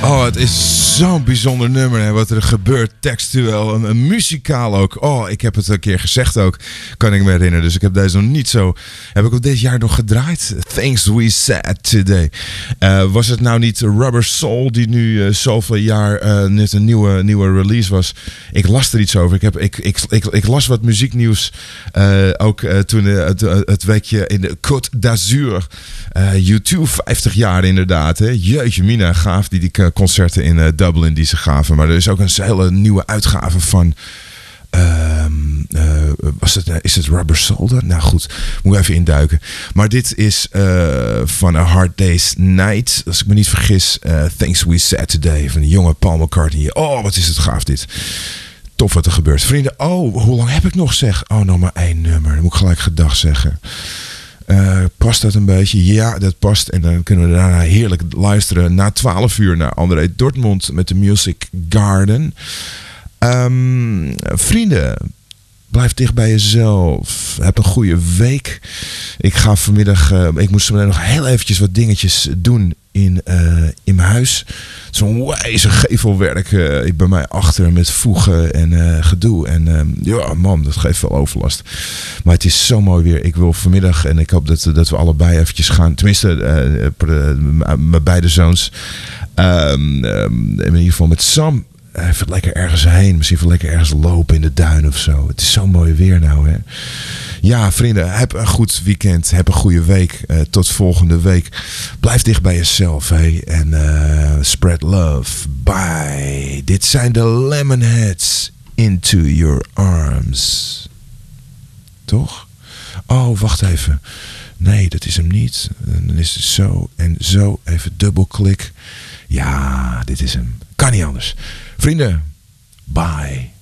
Oh, het is zo'n bijzonder nummer. Hè, wat er gebeurt textueel en muzikaal ook. Oh, ik heb het een keer gezegd ook. Kan ik me herinneren. Dus ik heb deze nog niet zo... Heb ik ook dit jaar nog gedraaid? Things We Said Today. Was het nou niet Rubber Soul die nu zoveel jaar net een nieuwe release was? Ik las er iets over. Ik las wat muzieknieuws. Ook toen het weekje in de Côte d'Azur. U2 50 jaar inderdaad. Hè. Jeetje mina, gaaf die concerten in Dublin die ze gaven. Maar er is ook een hele nieuwe uitgave van... is het Rubber Soul? Nou goed, moet ik even induiken. Maar dit is van A Hard Day's Night. Als ik me niet vergis, Things We Said Today van de jonge Paul McCartney. Oh, wat is het gaaf dit. Tof wat er gebeurt. Vrienden, hoe lang heb ik nog zeg? Oh, nog maar 1 nummer. Dan moet ik gelijk gedag zeggen. Past dat een beetje? Ja, dat past. En dan kunnen we daarna heerlijk luisteren na 12 uur naar André Dortmund met de Music Garden. Vrienden, blijf dicht bij jezelf. Heb een goede week. Ik ga vanmiddag... ik moest vanmiddag nog heel eventjes wat dingetjes doen in mijn huis. Zo'n wijze gevelwerk bij mij achter met voegen en gedoe. En ja, man, dat geeft wel overlast. Maar het is zo mooi weer. Ik wil vanmiddag, en ik hoop dat we allebei eventjes gaan. Tenminste, mijn beide zoons. In ieder geval met Sam. Even lekker ergens heen. Misschien even lekker ergens lopen in de duin of zo. Het is zo mooi weer nou, hè. Ja, vrienden, heb een goed weekend. Heb een goede week. Tot volgende week. Blijf dicht bij jezelf, hè. En spread love. Bye. Dit zijn de Lemonheads. Into Your Arms. Toch? Oh, wacht even. Nee, dat is hem niet. Dan is het zo en zo. Even dubbelklik. Ja, dit is hem. Kan niet anders. Vrienden, bye.